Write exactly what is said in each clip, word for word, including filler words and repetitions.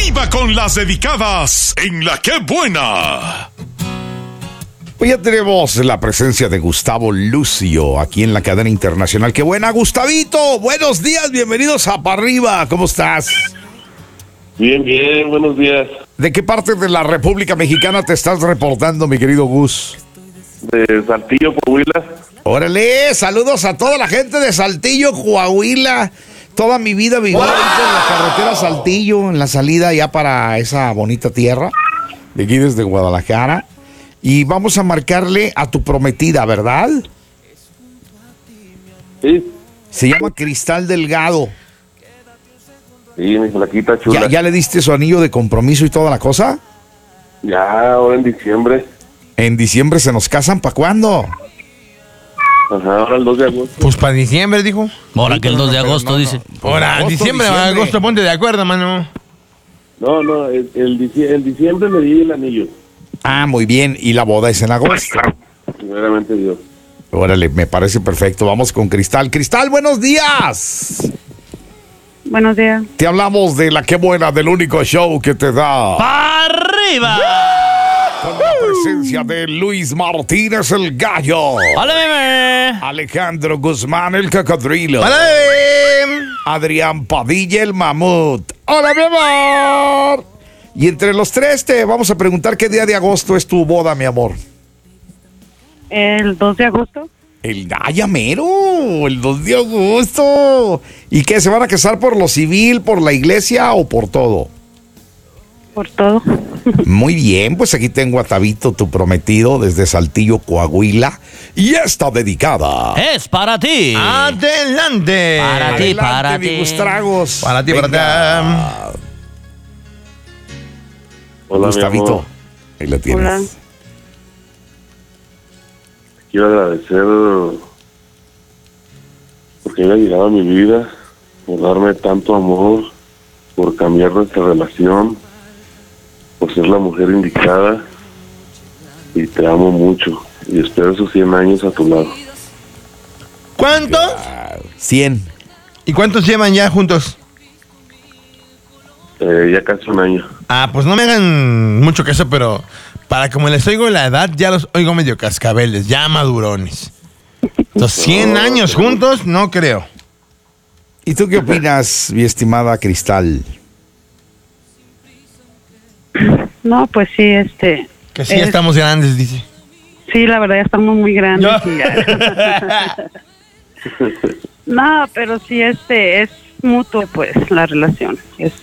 Arriba con las dedicadas en La Qué Buena. Hoy ya tenemos la presencia de Gustavo Lucio aquí en la cadena internacional. ¡Qué buena, Gustavito! Buenos días, bienvenidos a Pa' Arriba. ¿Cómo estás? Bien, bien, buenos días. ¿De qué parte de la República Mexicana te estás reportando, mi querido Gus? De Saltillo, Coahuila. Órale, saludos a toda la gente de Saltillo, Coahuila. Toda mi vida viví ¡wow! En la carretera Saltillo, en la salida ya para esa bonita tierra, de aquí desde Guadalajara. Y vamos a marcarle a tu prometida, ¿verdad? Sí. Se llama Cristal Delgado. Sí, mi flaquita chula. ¿Ya, ¿Ya le diste su anillo de compromiso y toda la cosa? Ya, ahora en diciembre. En diciembre se nos casan, ¿para cuándo? Ajá, ahora el dos de agosto. Pues para diciembre, dijo. Ahora que el dos de agosto, dice. Ahora, agosto, diciembre, diciembre. agosto, ponte de acuerdo, mano. No, no, el, el, dici- el diciembre le di el anillo. Ah, muy bien. Y la boda es en agosto. Primeramente Dios. Órale, me parece perfecto. Vamos con Cristal. Cristal, buenos días. Buenos días. Te hablamos de La Qué Buena, del único show que te da. ¡Pa' arriba! Con la presencia de Luis Martínez el Gallo. ¡Hola, bebé! Alejandro Guzmán el Cocodrilo. ¡Hola! Adrián Padilla el Mamut. ¡Hola, mi amor! Y entre los tres te vamos a preguntar qué día de agosto es tu boda, mi amor. El dos de agosto. El Gallamero, el dos de agosto. ¿Y qué, se van a casar por lo civil, por la iglesia o por todo? Por todo. Muy bien, pues aquí tengo a Tabito, tu prometido, desde Saltillo, Coahuila. Y está dedicada. Es para ti. ¡Adelante! Para ti, Adelante, para mi ti. Gustragos. Para ti, para Venga. ti. Hola, mi Gustavito, amor. ahí la tienes. Hola. Quiero agradecer porque haya llegado a mi vida, por darme tanto amor, por cambiar nuestra relación, por ser la mujer indicada. Y te amo mucho. Y espero esos cien años a tu lado. ¿Cuánto? cien. ¿Y cuántos llevan ya juntos? Eh, ya casi un año. Ah, pues no me hagan mucho caso, pero para como les oigo la edad, ya los oigo medio cascabeles, ya madurones. Los cien años juntos, no creo. ¿Y tú qué opinas, mi estimada Cristal? No, pues sí, este. Que sí, es- ya estamos grandes, dice. Sí, la verdad ya estamos muy grandes. No. y ya. No, pero sí, este, es mutuo, pues, la relación. Es,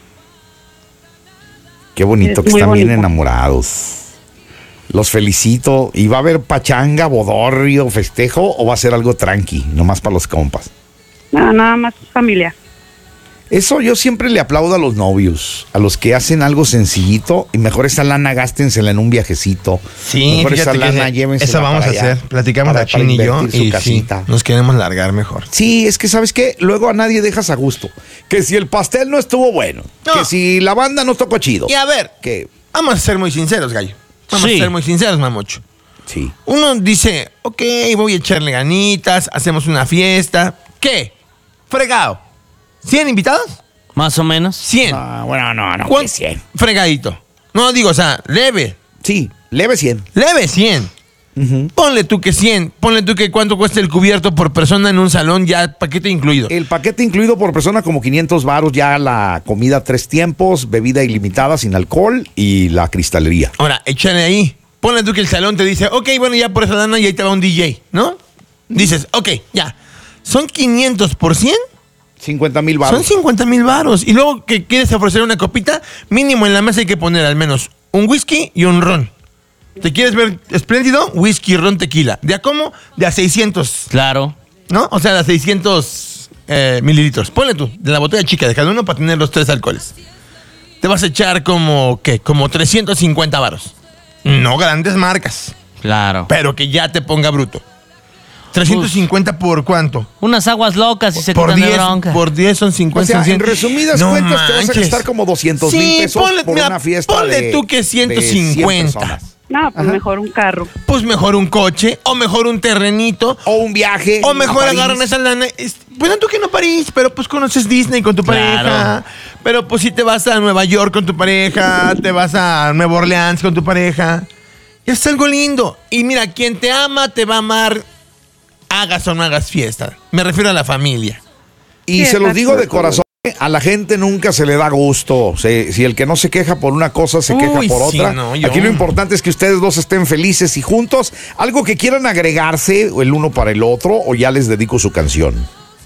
Qué bonito Es que muy están bien bonito. enamorados. Los felicito. ¿Y va a haber pachanga, bodorrio, festejo o va a ser algo tranqui, nomás para los compas? no, nada más familia. Eso yo siempre le aplaudo a los novios, a los que hacen algo sencillito y mejor esa lana gástensela en un viajecito. Sí, mejor esa fíjate que lana ese- llévensela eso vamos para a allá, hacer. Platicamos para- a Chin y para yo invertir su y sí, casita. nos queremos largar mejor. Sí, es que ¿sabes qué? Luego a nadie dejas a gusto. Que si el pastel no estuvo bueno, No. que si la banda no tocó chido. Y a ver, Que vamos a ser muy sinceros, gallo. Vamos Sí. a ser muy sinceros, mamocho. sí. Uno dice, ok, voy a echarle ganitas, hacemos una fiesta. ¿Qué? Fregado. ¿cien invitados? Más o menos. cien. Ah, bueno, no, no, ¿Cuán- que cien. Fregadito. No, digo, o sea, leve. Sí, leve cien. Leve cien. Ujú. Ponle tú que cien. Ponle tú que cuánto cuesta el cubierto por persona en un salón, ya paquete incluido. El paquete incluido por persona como quinientos varos, ya la comida tres tiempos, bebida ilimitada sin alcohol y la cristalería. Ahora, échale ahí. Ponle tú que el salón te dice, ok, bueno, ya por esa lana y ahí te va un D J, ¿no? Dices, ok, ya. Son quinientos por cien. cincuenta mil Son varos. cincuenta mil varos. Y luego que quieres ofrecer una copita, mínimo en la mesa hay que poner al menos un whisky y un ron. ¿Te quieres ver espléndido? Whisky, ron, tequila. ¿De a cómo? De a seiscientos, Claro. ¿no? O sea, de a seiscientos eh, mililitros. Ponle tú, de la botella chica de cada uno para tener los tres alcoholes. Te vas a echar como, ¿qué? Como trescientos cincuenta varos. No grandes marcas, Claro. pero que ya te ponga bruto. trescientos cincuenta por cuánto? Unas aguas locas y se Por quitan de diez, bronca. por diez son O cincuenta. sea, son cien. en resumidas No cuentas te vas a manches. gastar como doscientos Sí, mil pesos ponle- por mira, una fiesta ponle de tú que ciento de cien cincuenta. personas. No, pues Ajá. mejor un carro. Pues mejor un coche, o mejor un terrenito, O un viaje. o mejor a París. agarran esa lana. Es- Bueno, tú que no París, pero pues conoces Disney con tu Claro. pareja. Pero pues si te vas a Nueva York con tu pareja, te vas a Nueva Orleans con tu pareja. Y es algo lindo. Y mira, quien te ama, te va a amar, hagas o no hagas fiesta. Me refiero a la familia. Y Sí, se los exacto. digo de corazón, a la gente nunca se le da gusto. Se- si el que no se queja por una cosa, se queja Uy, por sí, otra. no, yo- Aquí lo importante es que ustedes dos estén felices y juntos. Algo que quieran agregarse el uno para el otro, o ya les dedico su canción.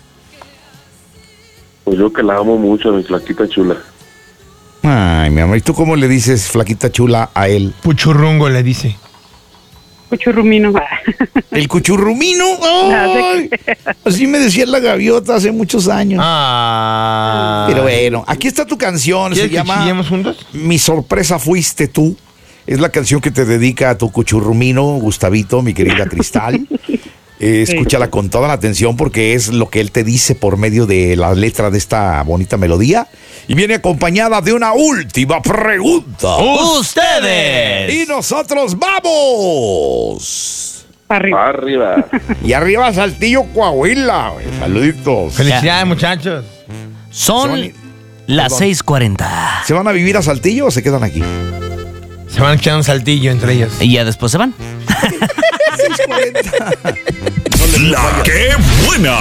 Pues yo que la amo mucho a mi flaquita chula. Ay, mi amor, ¿y tú cómo le dices flaquita chula a él? Puchurrungo le dice. Cuchurrumino. ¿El cuchurrumino? ¡Ay! Así me decía la gaviota hace muchos años. Ah. Pero bueno, aquí está tu canción, se ¿Quieres que llama chillemos juntos? Mi sorpresa fuiste tú. Es la canción que te dedica a tu cuchurrumino, Gustavito, mi querida Cristal. Eh, escúchala con toda la atención porque es lo que él te dice por medio de la letra de esta bonita melodía. Y viene acompañada de una última pregunta. ¡Ustedes! Y nosotros vamos. Para arriba. Arriba. Y arriba Saltillo, Coahuila. güey. Saluditos. Felicidades, muchachos. Son Sony. las Perdón. seis cuarenta. ¿Se van a vivir a Saltillo o se quedan aquí? Se van a echar un saltillo entre ellos. Y ya después se van. La que buena.